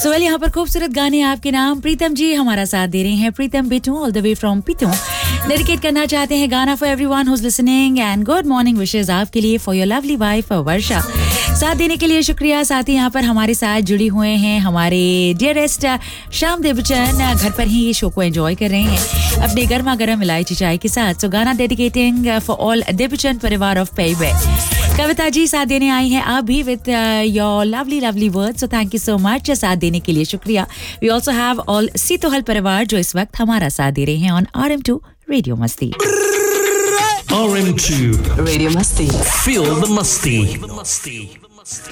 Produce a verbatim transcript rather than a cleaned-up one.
सोहेल यहाँ पर खूबसूरत गाने आपके नाम। प्रीतम जी हमारा साथ दे रहे हैं। प्रीतम Bittu all the way from पिटू dedicate करना चाहते हैं गाना for everyone who is listening and good morning wishes आपके लिए फॉर योर लवली वाइफ वर्षा। साथ देने के लिए शुक्रिया। साथ ही यहाँ पर हमारे साथ जुड़ी हुए हैं हमारे डियरेस्ट श्याम देवचन, घर पर ही ये शो को एंजॉय कर रहे हैं अपने गर्मा गर्म इलायची चाय के साथ। सो गाना डेडिकेटिंग फॉर ऑल देवचन परिवार ऑफ पेवे। कविता जी साथ देने आई हैं आप भी with your lovely lovely words, so thank you so much. साथ देने के लिए शुक्रिया। वी आल्सो हैव ऑल सीतोहल परिवार जो इस वक्त हमारा साथ दे रहे हैं on R M to radio मस्ती। R M two Radio Masti. Feel the Musty.